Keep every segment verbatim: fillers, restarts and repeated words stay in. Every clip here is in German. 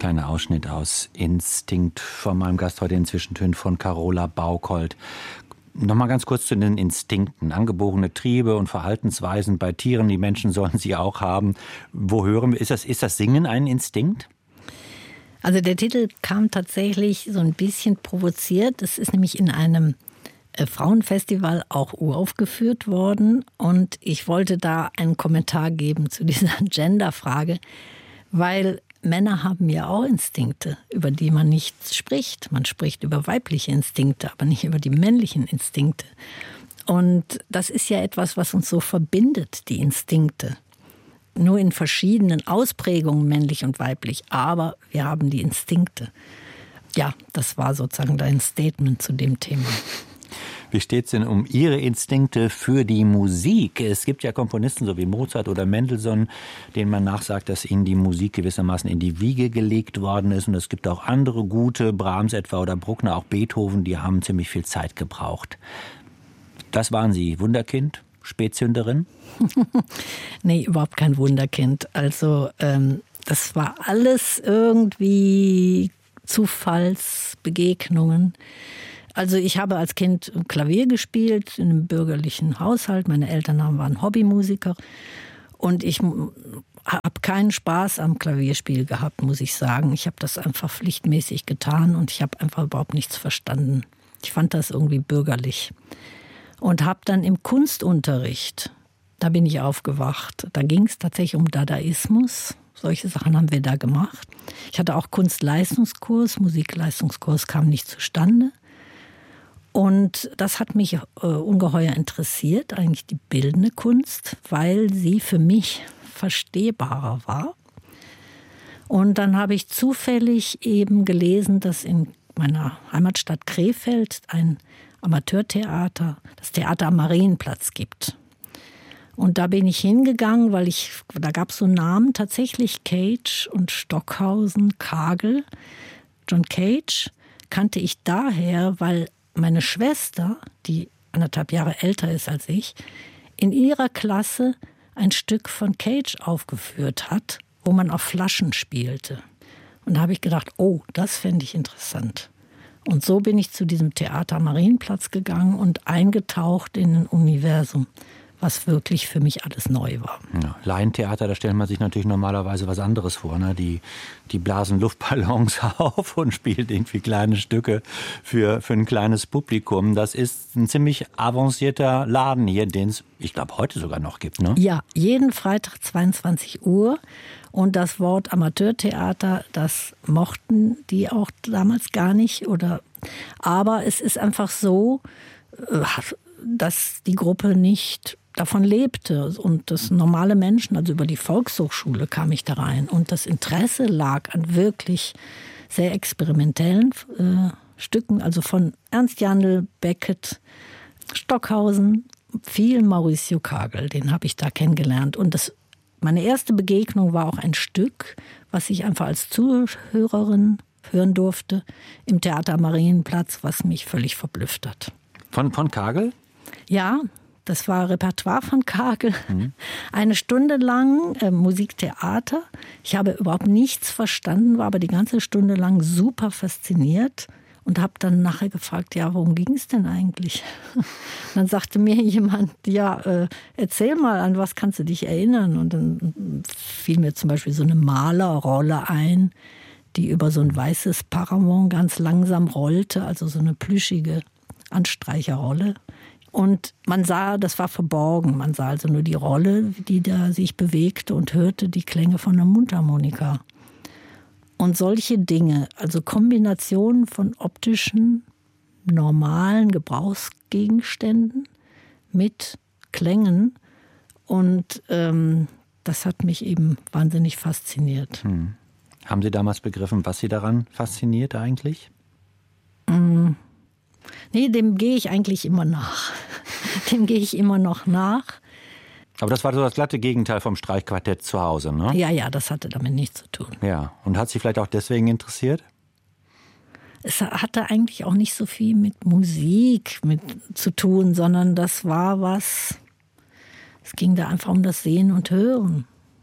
Kleiner Ausschnitt aus Instinkt von meinem Gast heute in Zwischentönen von Carola Bauchold. Nochmal ganz kurz zu den Instinkten. Angeborene Triebe und Verhaltensweisen bei Tieren, die Menschen sollen sie auch haben. Wo hören wir, ist das, ist das Singen ein Instinkt? Also der Titel kam tatsächlich so ein bisschen provoziert. Es ist nämlich in einem Frauenfestival auch uraufgeführt worden. Und ich wollte da einen Kommentar geben zu dieser Genderfrage, weil Männer haben ja auch Instinkte, über die man nicht spricht. Man spricht über weibliche Instinkte, aber nicht über die männlichen Instinkte. Und das ist ja etwas, was uns so verbindet, die Instinkte. Nur in verschiedenen Ausprägungen, männlich und weiblich. Aber wir haben die Instinkte. Ja, das war sozusagen dein Statement zu dem Thema. Wie steht es denn um Ihre Instinkte für die Musik? Es gibt ja Komponisten, so wie Mozart oder Mendelssohn, denen man nachsagt, dass ihnen die Musik gewissermaßen in die Wiege gelegt worden ist. Und es gibt auch andere gute, Brahms etwa oder Bruckner, auch Beethoven, die haben ziemlich viel Zeit gebraucht. Das waren Sie, Wunderkind, Spätzünderin? Nee, überhaupt kein Wunderkind. Also ähm, das war alles irgendwie Zufallsbegegnungen. Also ich habe als Kind Klavier gespielt in einem bürgerlichen Haushalt. Meine Eltern waren Hobbymusiker. Und ich habe keinen Spaß am Klavierspiel gehabt, muss ich sagen. Ich habe das einfach pflichtmäßig getan und ich habe einfach überhaupt nichts verstanden. Ich fand das irgendwie bürgerlich. Und habe dann im Kunstunterricht, da bin ich aufgewacht. Da ging es tatsächlich um Dadaismus. Solche Sachen haben wir da gemacht. Ich hatte auch Kunstleistungskurs, Musikleistungskurs kam nicht zustande. Und das hat mich äh, ungeheuer interessiert, eigentlich die bildende Kunst, weil sie für mich verstehbarer war. Und dann habe ich zufällig eben gelesen, dass in meiner Heimatstadt Krefeld ein Amateurtheater, das Theater am Marienplatz gibt. Und da bin ich hingegangen, weil ich, da gab es so Namen, tatsächlich Cage und Stockhausen, Kagel. John Cage kannte ich daher, weil meine Schwester, die anderthalb Jahre älter ist als ich, in ihrer Klasse ein Stück von Cage aufgeführt hat, wo man auf Flaschen spielte. Und da habe ich gedacht, oh, das fände ich interessant. Und so bin ich zu diesem Theater am Marienplatz gegangen und eingetaucht in ein Universum, was wirklich für mich alles neu war. Ja, Laientheater, da stellt man sich natürlich normalerweise was anderes vor. Ne? Die, die blasen Luftballons auf und spielen irgendwie kleine Stücke für, für ein kleines Publikum. Das ist ein ziemlich avancierter Laden hier, den es, ich glaube, heute sogar noch gibt. Ne? Ja, jeden Freitag zweiundzwanzig Uhr. Und das Wort Amateurtheater, das mochten die auch damals gar nicht. Oder, aber es ist einfach so, dass die Gruppe nicht davon lebte. Und das normale Menschen, also über die Volkshochschule kam ich da rein. Und das Interesse lag an wirklich sehr experimentellen äh, Stücken, also von Ernst Jandl, Beckett, Stockhausen, viel Mauricio Kagel, den habe ich da kennengelernt. Und das, meine erste Begegnung war auch ein Stück, was ich einfach als Zuhörerin hören durfte, im Theater am Marienplatz, was mich völlig verblüfft hat. Von, von Kagel? Ja, das war Repertoire von Kagel. Mhm. Eine Stunde lang äh, Musiktheater. Ich habe überhaupt nichts verstanden, war aber die ganze Stunde lang super fasziniert und habe dann nachher gefragt, ja, worum ging es denn eigentlich? Dann sagte mir jemand, ja, äh, erzähl mal, an was kannst du dich erinnern? Und dann fiel mir zum Beispiel so eine Malerrolle ein, die über so ein weißes Paravent ganz langsam rollte, also so eine plüschige Anstreicherrolle. Und man sah, das war verborgen, man sah also nur die Rolle, die da sich bewegte und hörte die Klänge von einer Mundharmonika. Und solche Dinge, also Kombinationen von optischen, normalen Gebrauchsgegenständen mit Klängen. Und ähm, das hat mich eben wahnsinnig fasziniert. Hm. Haben Sie damals begriffen, was Sie daran fasziniert eigentlich? Mm. Nee, dem gehe ich eigentlich immer nach. Dem gehe ich immer noch nach. Aber das war so das glatte Gegenteil vom Streichquartett zu Hause, ne? Ja, ja, das hatte damit nichts zu tun. Ja, und hat Sie vielleicht auch deswegen interessiert? Es hatte eigentlich auch nicht so viel mit Musik mit zu tun, sondern das war was, es ging da einfach um das Sehen und Hören.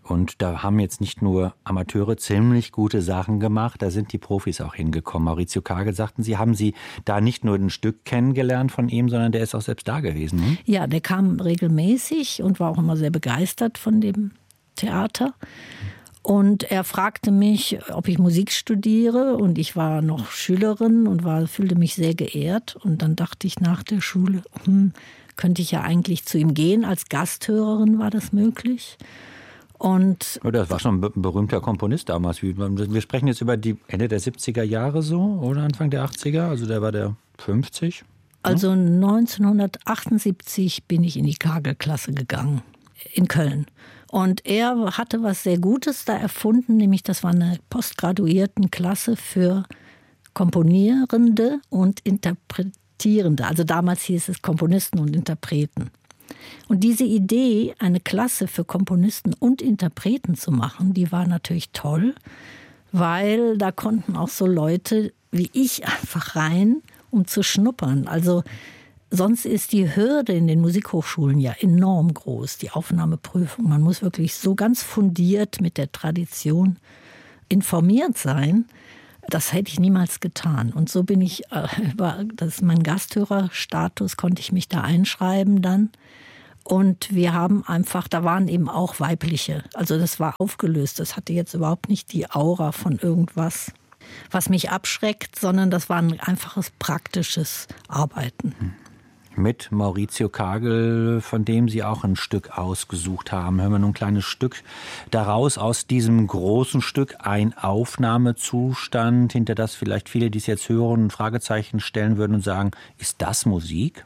Und da haben jetzt nicht nur Amateure ziemlich gute Sachen gemacht, da sind die Profis auch hingekommen. Maurizio Kagel, sagten Sie, haben Sie da nicht nur ein Stück kennengelernt von ihm, sondern der ist auch selbst da gewesen? Hm? Ja, der kam regelmäßig und war auch immer sehr begeistert von dem Theater. Und er fragte mich, ob ich Musik studiere. Und ich war noch Schülerin und war, fühlte mich sehr geehrt. Und dann dachte ich nach der Schule, hm, könnte ich ja eigentlich zu ihm gehen. Als Gasthörerin war das möglich. Und das war schon ein berühmter Komponist damals. Wir sprechen jetzt über die Ende der siebziger Jahre so oder Anfang der achtziger. Also der war der fünfzig. Also neunzehnhundertachtundsiebzig bin ich in die Kagel-Klasse gegangen, in Köln. Und er hatte was sehr Gutes da erfunden, nämlich das war eine Postgraduiertenklasse für Komponierende und Interpretierende. Also damals hieß es Komponisten und Interpreten. Und diese Idee, eine Klasse für Komponisten und Interpreten zu machen, die war natürlich toll, weil da konnten auch so Leute wie ich einfach rein, um zu schnuppern. Also sonst ist die Hürde in den Musikhochschulen ja enorm groß, die Aufnahmeprüfung. Man muss wirklich so ganz fundiert mit der Tradition informiert sein. Das hätte ich niemals getan. Und so bin ich, das ist mein Gasthörerstatus, konnte ich mich da einschreiben dann. Und wir haben einfach, da waren eben auch weibliche, also das war aufgelöst. Das hatte jetzt überhaupt nicht die Aura von irgendwas, was mich abschreckt, sondern das war ein einfaches, praktisches Arbeiten. Mit Maurizio Kagel, von dem Sie auch ein Stück ausgesucht haben. Hören wir nun ein kleines Stück daraus aus diesem großen Stück, ein Aufnahmezustand, hinter das vielleicht viele, die es jetzt hören, ein Fragezeichen stellen würden und sagen, ist das Musik?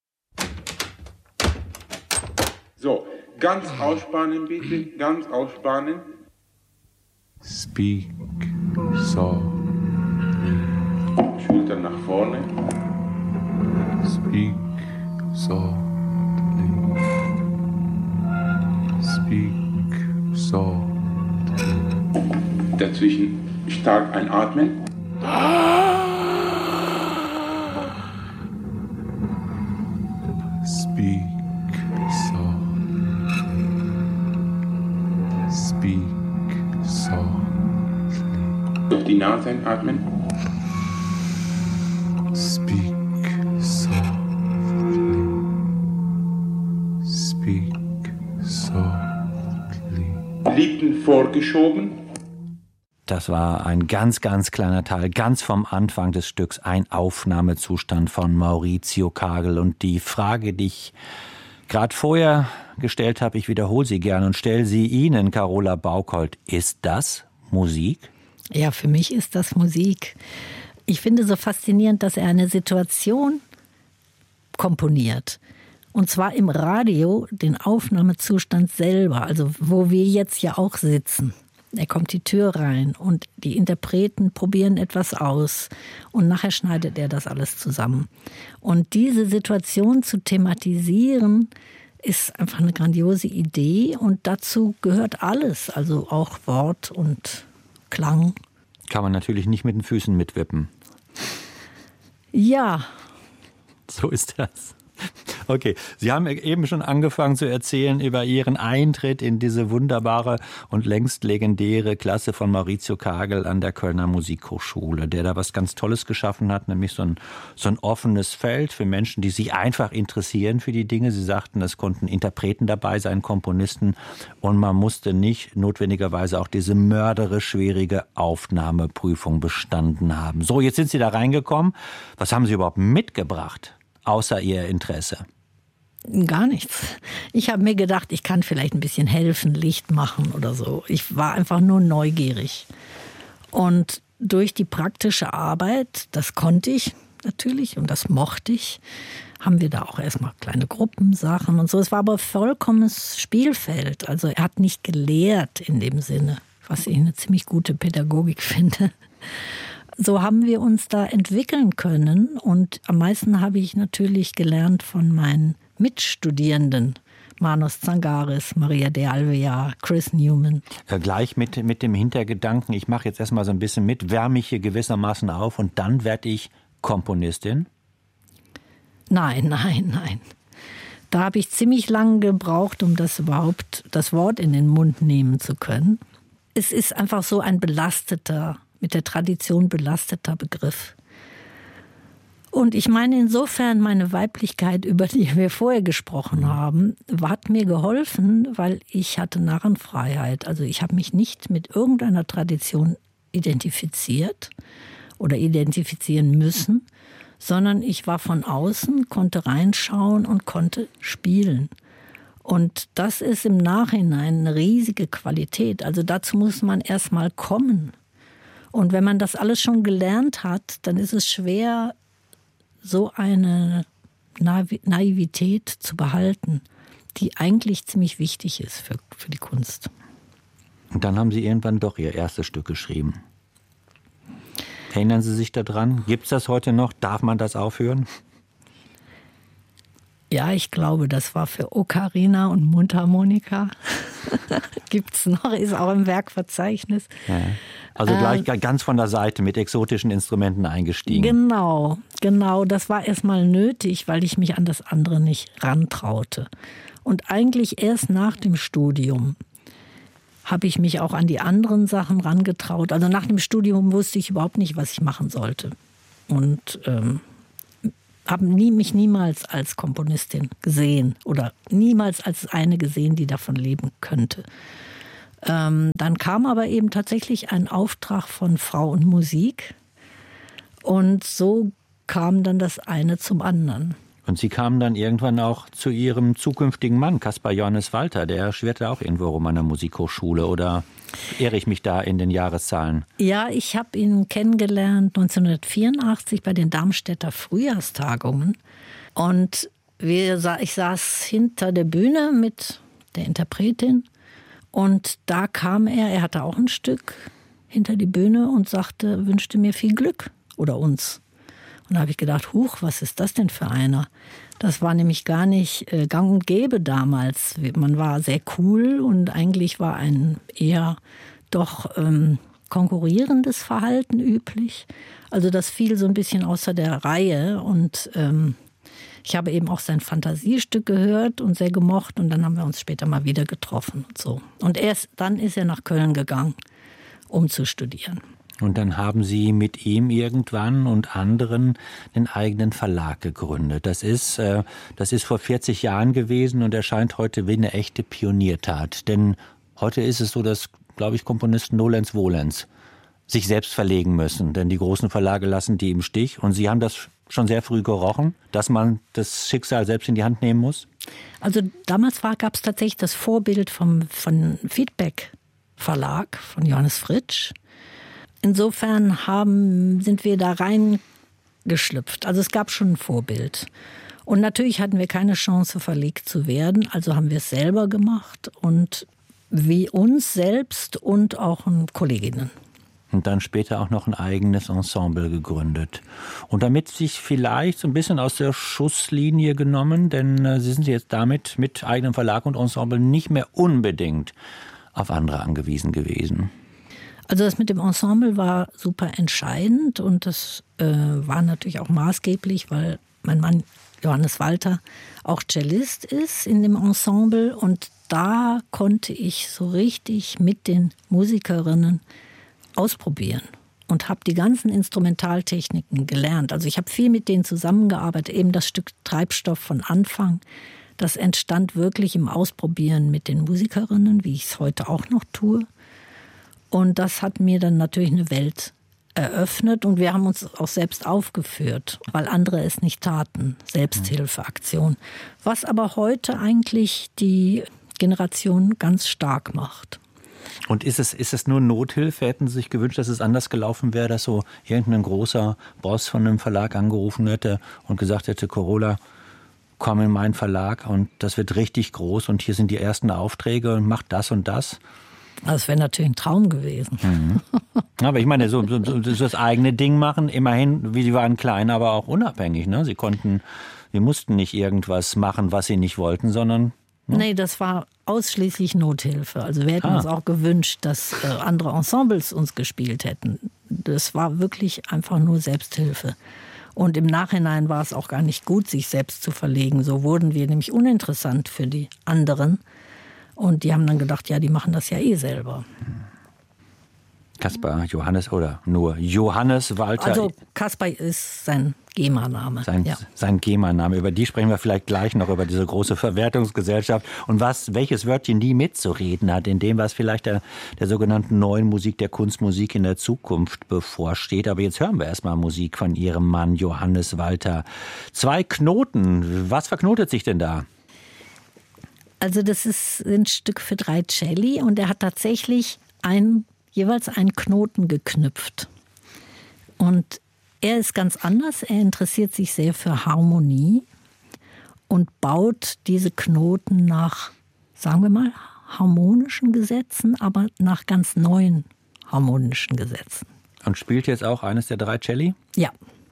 So, ganz ausspannen bitte, ganz ausspannen. Speak softly. Schultern nach vorne. Speak softly. Speak softly. Dazwischen stark einatmen. Speak softly. Speak softly. Durch die Nase einatmen. Speak softly. Speak softly. Lippen vorgeschoben. Das war ein ganz, ganz kleiner Teil, ganz vom Anfang des Stücks, ein Aufnahmezustand von Maurizio Kagel. Und die Frage, die ich gerade vorher gestellt habe, ich wiederhole sie gerne und stelle sie Ihnen, Carola Bauchold. Ist das Musik? Ja, für mich ist das Musik. Ich finde so faszinierend, dass er eine Situation komponiert. Und zwar im Radio, den Aufnahmezustand selber, also wo wir jetzt ja auch sitzen. Er kommt die Tür rein und die Interpreten probieren etwas aus und nachher schneidet er das alles zusammen. Und diese Situation zu thematisieren, ist einfach eine grandiose Idee und dazu gehört alles, also auch Wort und Klang. Kann man natürlich nicht mit den Füßen mitwippen. Ja. So ist das. Okay, Sie haben eben schon angefangen zu erzählen über Ihren Eintritt in diese wunderbare und längst legendäre Klasse von Maurizio Kagel an der Kölner Musikhochschule, der da was ganz Tolles geschaffen hat, nämlich so ein, so ein offenes Feld für Menschen, die sich einfach interessieren für die Dinge. Sie sagten, es konnten Interpreten dabei sein, Komponisten, und man musste nicht notwendigerweise auch diese mörderisch schwierige Aufnahmeprüfung bestanden haben. So, jetzt sind Sie da reingekommen. Was haben Sie überhaupt mitgebracht? Außer Ihr Interesse? Gar nichts. Ich habe mir gedacht, ich kann vielleicht ein bisschen helfen, Licht machen oder so. Ich war einfach nur neugierig. Und durch die praktische Arbeit, das konnte ich natürlich und das mochte ich, haben wir da auch erstmal kleine Gruppensachen und so. Es war aber vollkommenes Spielfeld. Also er hat nicht gelehrt in dem Sinne, was ich eine ziemlich gute Pädagogik finde. So haben wir uns da entwickeln können und am meisten habe ich natürlich gelernt von meinen Mitstudierenden. Manos Zangaris, Maria de Alvear, Chris Newman. Ja, gleich mit, mit dem Hintergedanken, ich mache jetzt erstmal so ein bisschen mit, wärme mich hier gewissermaßen auf und dann werde ich Komponistin? Nein, nein, nein. Da habe ich ziemlich lange gebraucht, um das überhaupt, das Wort in den Mund nehmen zu können. Es ist einfach so ein belasteter, mit der Tradition belasteter Begriff. Und ich meine insofern, meine Weiblichkeit, über die wir vorher gesprochen haben, hat mir geholfen, weil ich hatte Narrenfreiheit. Also ich habe mich nicht mit irgendeiner Tradition identifiziert oder identifizieren müssen, sondern ich war von außen, konnte reinschauen und konnte spielen. Und das ist im Nachhinein eine riesige Qualität. Also dazu muss man erst mal kommen. Und wenn man das alles schon gelernt hat, dann ist es schwer, so eine Naivität zu behalten, die eigentlich ziemlich wichtig ist für, für die Kunst. Und dann haben Sie irgendwann doch Ihr erstes Stück geschrieben. Erinnern Sie sich daran? Gibt es das heute noch? Darf man das aufhören? Ja, ich glaube, das war für Ocarina und Mundharmonika. Gibt's noch, ist auch im Werkverzeichnis. Ja. Also gleich äh, ganz von der Seite mit exotischen Instrumenten eingestiegen. Genau, genau. Das war erstmal nötig, weil ich mich an das andere nicht rantraute. Und eigentlich erst nach dem Studium habe ich mich auch an die anderen Sachen rangetraut. Also nach dem Studium wusste ich überhaupt nicht, was ich machen sollte. Und ähm, habe nie, mich niemals als Komponistin gesehen oder niemals als eine gesehen, die davon leben könnte. Ähm, dann kam aber eben tatsächlich ein Auftrag von Frau und Musik und so kam dann das eine zum anderen. Und Sie kamen dann irgendwann auch zu Ihrem zukünftigen Mann, Caspar Johannes Walter, der schwirrte auch irgendwo rum an der Musikhochschule, oder irre ich mich da in den Jahreszahlen? Ja, ich habe ihn kennengelernt neunzehnhundertvierundachtzig bei den Darmstädter Frühjahrstagungen und wir, ich saß hinter der Bühne mit der Interpretin und da kam er, er hatte auch ein Stück hinter die Bühne und sagte, wünschte mir viel Glück oder uns. Und da habe ich gedacht, huch, was ist das denn für einer? Das war nämlich gar nicht äh, gang und gäbe damals. Man war sehr cool und eigentlich war ein eher doch ähm, konkurrierendes Verhalten üblich. Also das fiel so ein bisschen außer der Reihe und ähm, ich habe eben auch sein Fantasiestück gehört und sehr gemocht und dann haben wir uns später mal wieder getroffen. Und so. Und erst dann ist er nach Köln gegangen, um zu studieren. Und dann haben Sie mit ihm irgendwann und anderen den eigenen Verlag gegründet. Das ist, äh, das ist vor vierzig Jahren gewesen und erscheint heute wie eine echte Pioniertat. Denn heute ist es so, dass, glaube ich, Komponisten nolens volens sich selbst verlegen müssen. Denn die großen Verlage lassen die im Stich. Und Sie haben das schon sehr früh gerochen, dass man das Schicksal selbst in die Hand nehmen muss? Also damals gab es tatsächlich das Vorbild vom, von Feedback Verlag, von Johannes Fritsch. Insofern haben, sind wir da reingeschlüpft. Also es gab schon ein Vorbild. Und natürlich hatten wir keine Chance, verlegt zu werden. Also haben wir es selber gemacht und wie uns selbst und auch Kolleginnen. Und dann später auch noch ein eigenes Ensemble gegründet. Und damit sich vielleicht so ein bisschen aus der Schusslinie genommen, denn äh, Sie sind jetzt damit mit eigenem Verlag und Ensemble nicht mehr unbedingt auf andere angewiesen gewesen. Also das mit dem Ensemble war super entscheidend und das äh, war natürlich auch maßgeblich, weil mein Mann Johannes Walter auch Cellist ist in dem Ensemble und da konnte ich so richtig mit den Musikerinnen ausprobieren und habe die ganzen Instrumentaltechniken gelernt. Also ich habe viel mit denen zusammengearbeitet, eben das Stück Treibstoff von Anfang. Das entstand wirklich im Ausprobieren mit den Musikerinnen, wie ich es heute auch noch tue. Und das hat mir dann natürlich eine Welt eröffnet und wir haben uns auch selbst aufgeführt, weil andere es nicht taten. Selbsthilfeaktion. Was aber heute eigentlich die Generation ganz stark macht. Und ist es, ist es nur Nothilfe? Hätten Sie sich gewünscht, dass es anders gelaufen wäre, dass so irgendein großer Boss von einem Verlag angerufen hätte und gesagt hätte, Carola, komm in meinen Verlag und das wird richtig groß und hier sind die ersten Aufträge und mach das und das? Das wäre natürlich ein Traum gewesen. Mhm. Aber ich meine, so, so, so das eigene Ding machen, immerhin, wie Sie waren klein, aber auch unabhängig. Ne? Sie konnten, Sie mussten nicht irgendwas machen, was Sie nicht wollten, sondern... Ne? Nee, das war ausschließlich Nothilfe. Also wir hätten ah. uns auch gewünscht, dass äh, andere Ensembles uns gespielt hätten. Das war wirklich einfach nur Selbsthilfe. Und im Nachhinein war es auch gar nicht gut, sich selbst zu verlegen. So wurden wir nämlich uninteressant für die anderen. Und die haben dann gedacht, ja, die machen das ja eh selber. Kaspar Johannes oder nur Johannes Walter? Also Kaspar ist sein GEMA-Name. Sein, ja. sein GEMA-Name. Über die sprechen wir vielleicht gleich noch, über diese große Verwertungsgesellschaft und was, welches Wörtchen die mitzureden hat, in dem, was vielleicht der, der sogenannten neuen Musik, der Kunstmusik in der Zukunft bevorsteht. Aber jetzt hören wir erstmal Musik von Ihrem Mann Johannes Walter. Zwei Knoten. Was verknotet sich denn da? Also das ist ein Stück für drei Celli und er hat tatsächlich ein, jeweils einen Knoten geknüpft. Und er ist ganz anders. Er interessiert sich sehr für Harmonie und baut diese Knoten nach, sagen wir mal, harmonischen Gesetzen, aber nach ganz neuen harmonischen Gesetzen. Und spielt jetzt auch eines der drei Celli? Ja.